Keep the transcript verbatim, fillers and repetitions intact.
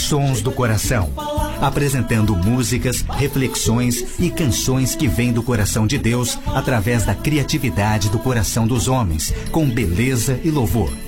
Sons do Coração, apresentando músicas, reflexões e canções que vêm do coração de Deus através da criatividade do coração dos homens, com beleza e louvor.